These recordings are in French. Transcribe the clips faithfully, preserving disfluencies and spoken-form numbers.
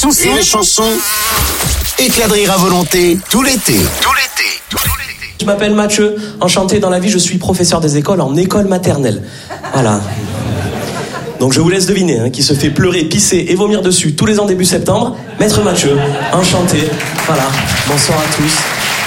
Chanson. Rire et Chanson. Éclat de rire à volonté, tout l'été. Tout l'été. Tout l'été. Je m'appelle Mathieu, enchanté dans la vie, je suis professeur des écoles en école maternelle. Voilà. Donc je vous laisse deviner, hein, qui se fait pleurer, pisser et vomir dessus tous les ans début septembre. Maître Mathieu, enchanté. Voilà, bonsoir à tous.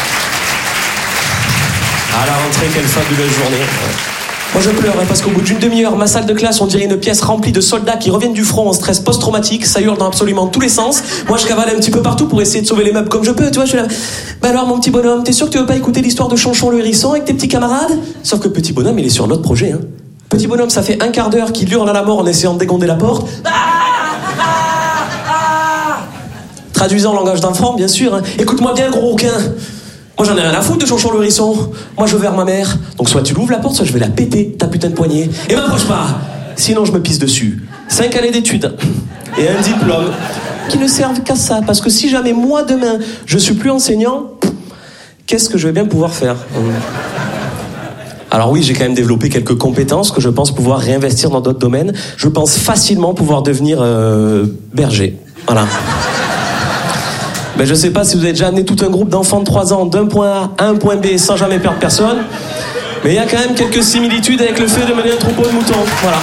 À la rentrée, quelle fabuleuse journée. Moi je pleure hein, parce qu'au bout d'une demi-heure, ma salle de classe, on dirait une pièce remplie de soldats qui reviennent du front en stress post-traumatique. Ça hurle dans absolument tous les sens. Moi je cavale un petit peu partout pour essayer de sauver les meubles comme je peux. Tu vois, je suis là. Bah alors mon petit bonhomme, t'es sûr que tu veux pas écouter l'histoire de Chonchon le hérisson avec tes petits camarades? Sauf que petit bonhomme, il est sur notre projet. Hein. Petit bonhomme, ça fait un quart d'heure qu'il hurle à la mort en essayant de dégonder la porte. Ah ah ah Traduisant en langage d'enfant, bien sûr. Hein. Écoute-moi bien, gros rouquin. Moi j'en ai rien à foutre de Chonchon le hérisson. Moi je veux vers ma mère. Donc soit tu l'ouvres la porte, soit je vais la péter, ta putain de poignée. Et m'approche pas. Sinon je me pisse dessus. Cinq années d'études et un diplôme qui ne servent qu'à ça. Parce que si jamais moi demain je suis plus enseignant, qu'est-ce que je vais bien pouvoir faire? Alors oui, j'ai quand même développé quelques compétences que je pense pouvoir réinvestir dans d'autres domaines. Je pense facilement pouvoir devenir euh, berger. Voilà. Mais je sais pas si vous avez déjà amené tout un groupe d'enfants de trois ans d'un point A à un point B sans jamais perdre personne. Mais il y a quand même quelques similitudes avec le fait de mener un troupeau de moutons. Voilà.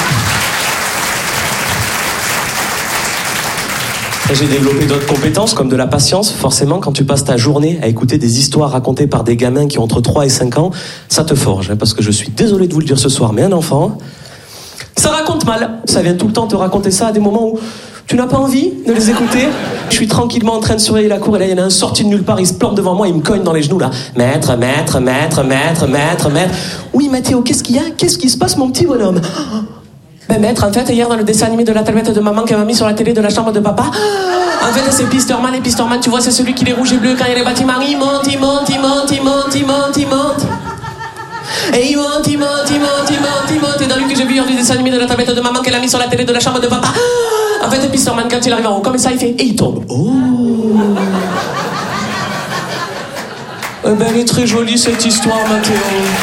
Et j'ai développé d'autres compétences comme de la patience. Forcément, quand tu passes ta journée à écouter des histoires racontées par des gamins qui ont entre trois et cinq ans, ça te forge. Hein, parce que je suis désolé de vous le dire ce soir, mais un enfant, ça raconte mal. Ça vient tout le temps te raconter ça à des moments où tu n'as pas envie de les écouter. Je suis tranquillement en train de surveiller la cour et là, il y en a un sorti de nulle part, il se plante devant moi, il me cogne dans les genoux là. Maître, maître, maître, maître, maître, maître. Oui, Mathéo, qu'est-ce qu'il y a? Qu'est-ce qui se passe, mon petit bonhomme? Ben maître, en fait, hier dans le dessin animé de la tablette de maman qu'elle m'a mis sur la télé de la chambre de papa, en fait, c'est Pisterman et Pisterman, tu vois, c'est celui qui est rouge et bleu quand il y a les bâtiments, il monte, il monte, il monte, il monte, il monte, il monte. Et il monte, il monte, il monte, il monte, il monte. Et dans lui que j'ai vu hier du dessin animé de la tablette de maman qu'elle a mis sur la télé de la chambre de papa, en fait, Pisterman, quand il arrive en haut, comme ça, il fait, et il tombe. Oh. Eh ben, elle est très jolie, cette histoire, Mathéo.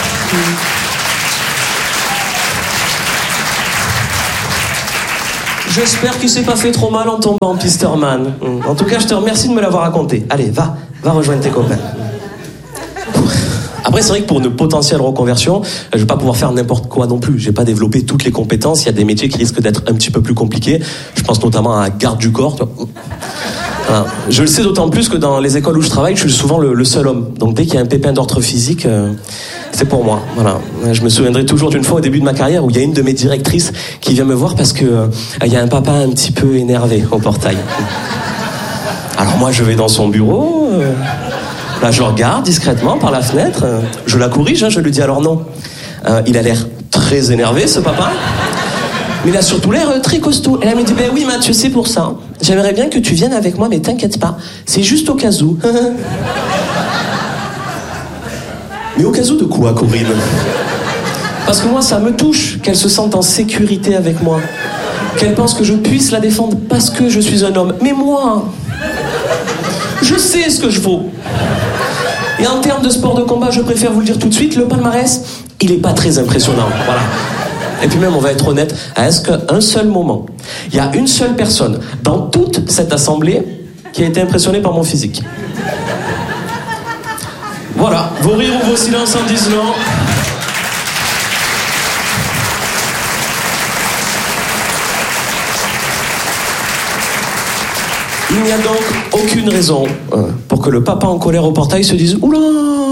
J'espère qu'il s'est pas fait trop mal en tombant, Pisterman. En tout cas, je te remercie de me l'avoir raconté. Allez, va, va rejoindre tes copains. Après, c'est vrai que pour une potentielle reconversion, je vais pas pouvoir faire n'importe quoi non plus. J'ai pas développé toutes les compétences. Il y a des métiers qui risquent d'être un petit peu plus compliqués. Je pense notamment à garde du corps. Voilà. Je le sais d'autant plus que dans les écoles où je travaille, je suis souvent le, le seul homme. Donc dès qu'il y a un pépin d'ordre physique, euh, c'est pour moi. Voilà. Je me souviendrai toujours d'une fois au début de ma carrière où il y a une de mes directrices qui vient me voir parce que euh, il y a un papa un petit peu énervé au portail. Alors moi, je vais dans son bureau. Euh, Là, je le regarde discrètement par la fenêtre. Je la corrige, hein, je lui dis alors non. Euh, il a l'air très énervé, ce papa. Mais il a surtout l'air très costaud. Et elle me dit, ben oui, Mathieu, c'est pour ça. J'aimerais bien que tu viennes avec moi, mais t'inquiète pas. C'est juste au cas où. Mais au cas où de quoi, Corinne? Parce que moi, ça me touche qu'elle se sente en sécurité avec moi. Qu'elle pense que je puisse la défendre parce que je suis un homme. Mais moi, je sais ce que je vaux. Et en termes de sport de combat, je préfère vous le dire tout de suite, le palmarès, il est pas très impressionnant. Voilà. Et puis même, on va être honnête, est-ce qu'un seul moment, il y a une seule personne dans toute cette assemblée qui a été impressionnée par mon physique? Voilà, vos rires ou vos silences en disent non. Il n'y a donc aucune raison euh, pour que le papa en colère au portail se dise « Oula !»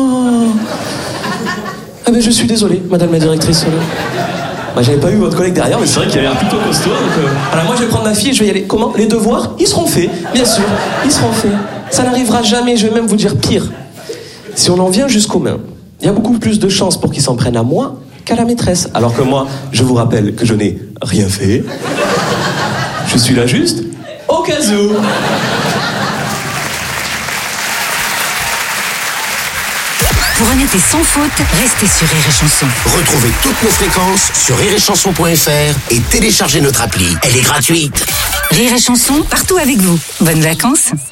Ah ben je suis désolé, madame la directrice. Bah, j'avais pas eu votre collègue derrière, mais c'est vrai qu'il a l'air plutôt costaud. Donc, euh... Alors moi je vais prendre ma fille et je vais y aller. Comment? Les devoirs, ils seront faits, bien sûr, ils seront faits. Ça n'arrivera jamais, je vais même vous dire pire. Si on en vient jusqu'aux mains, il y a beaucoup plus de chances pour qu'ils s'en prennent à moi qu'à la maîtresse. Alors que moi, je vous rappelle que je n'ai rien fait. Je suis là juste au cas où. Pour un été sans faute, restez sur Rire et Chanson. Retrouvez toutes nos fréquences sur rire et chanson point f r et téléchargez notre appli. Elle est gratuite. Rire et Chanson, partout avec vous. Bonnes vacances.